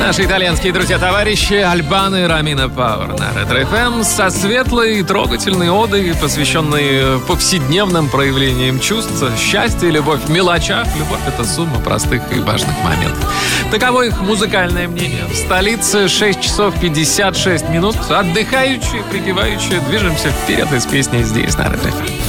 Наши итальянские друзья-товарищи Альбано и Ромина Пауэр на Ретро-ФМ со светлой и трогательной одой, посвященной повседневным проявлениям чувств, счастья, любовь в мелочах. Любовь — это сумма простых и важных моментов. Таково их музыкальное мнение. В столице 6 часов 56 минут. Отдыхающие, припевающие, движемся вперед из песни здесь на Ретро-ФМ.